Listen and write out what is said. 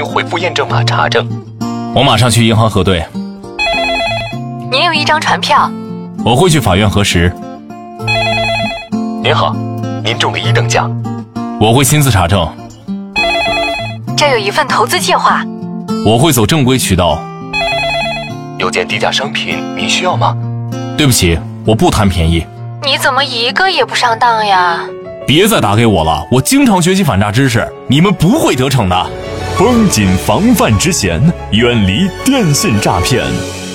回复验证码查证。 我马上去银行核对。 您有一张传票。 我会去法院核实。 您好，您中了1等奖。 我会亲自查证。 这有一份投资计划。 我会走正规渠道。 有件低价商品，您需要吗？ 对不起，我不贪便宜。 你怎么一个也不上当呀？ 别再打给我了，我经常学习反诈知识，你们不会得逞的。 绷紧防范之弦，远离电信诈骗。